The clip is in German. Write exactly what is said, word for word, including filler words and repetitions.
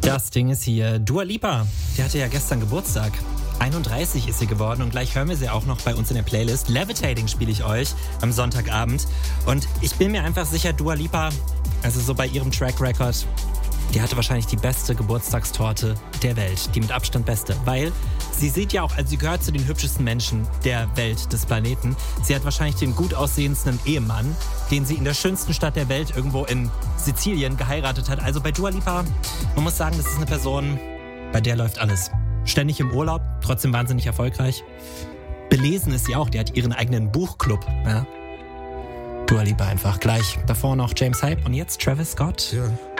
Das Ding ist hier, Dua Lipa, die hatte ja gestern Geburtstag. einunddreißig ist sie geworden und gleich hören wir sie auch noch bei uns in der Playlist. Levitating spiele ich euch am Sonntagabend. Und ich bin mir einfach sicher, Dua Lipa, also so bei ihrem Track Record, die hatte wahrscheinlich die beste Geburtstagstorte der Welt. Die mit Abstand beste. Weil sie sieht ja auch, also sie gehört zu den hübschesten Menschen der Welt, des Planeten. Sie hat wahrscheinlich den gut aussehendsten Ehemann, den sie in der schönsten Stadt der Welt irgendwo in Sizilien geheiratet hat. Also bei Dua Lipa, man muss sagen, das ist eine Person, bei der läuft alles. Ständig im Urlaub, trotzdem wahnsinnig erfolgreich. Belesen ist sie auch, die hat ihren eigenen Buchclub. Ja. Dua Lipa einfach. Gleich davor noch James Hype und jetzt Travis Scott. Ja.